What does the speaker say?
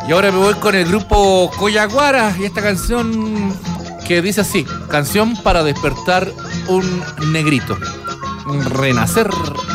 Y ahora me voy con el grupo Coyaguara y esta canción que dice así: canción para despertar un negrito. Renacer.